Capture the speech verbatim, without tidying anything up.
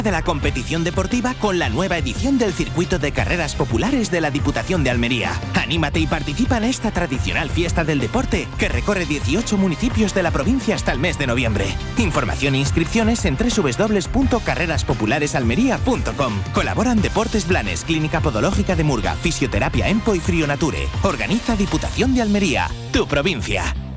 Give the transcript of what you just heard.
de la competición deportiva con la nueva edición del Circuito de Carreras Populares de la Diputación de Almería. Anímate y participa en esta tradicional fiesta del deporte que recorre dieciocho municipios de la provincia hasta el mes de noviembre. Información e inscripciones en doble u doble u doble u punto carreras populares almería punto com. Colaboran Deportes Blanes, Clínica Podológica de Murga, Fisioterapia Empo y Frionature. Organiza Diputación de Almería, tu provincia.